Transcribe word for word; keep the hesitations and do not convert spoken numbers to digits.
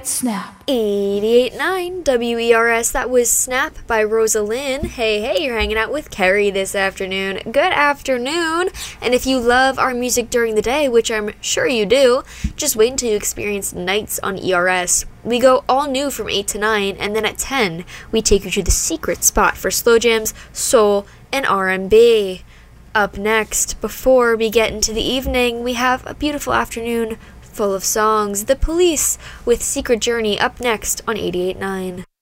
Snap. eighty-eight point nine W E R S. That was Snap by Rosalind. Hey, hey, you're hanging out with Carrie this afternoon. Good afternoon. And if you love our music during the day, which I'm sure you do, just wait until you experience nights on E R S. We go all new from eight to nine, and then at ten, we take you to the secret spot for slow jams, soul, and R and B. Up next, before we get into the evening, we have a beautiful afternoon full of songs. The Police with Secret Journey up next on eighty-eight point nine.